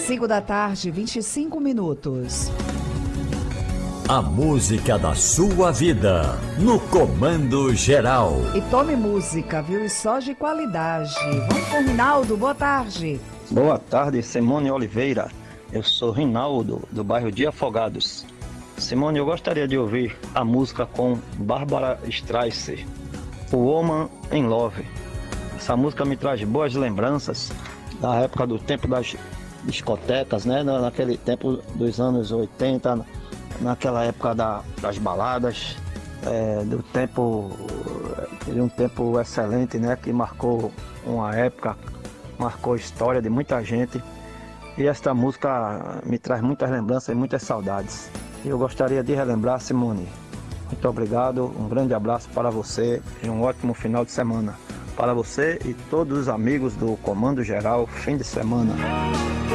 5 da tarde, 25 minutos. A música da sua vida, no Comando Geral. E tome música, viu? E só de qualidade. Vamos com o Rinaldo, boa tarde. Boa tarde, Simone Oliveira. Eu sou Rinaldo, do bairro de Afogados. Simone, eu gostaria de ouvir a música com Bárbara Streisand, O Woman in Love. Essa música me traz boas lembranças da época do tempo das discotecas, né? Naquele tempo dos anos 80, naquela época das baladas, do tempo, de um tempo excelente, né? Que marcou uma época, marcou a história de muita gente. E esta música me traz muitas lembranças e muitas saudades. E eu gostaria de relembrar, Simone. Muito obrigado, um grande abraço para você e um ótimo final de semana. Para você e todos os amigos do Comando Geral, fim de semana.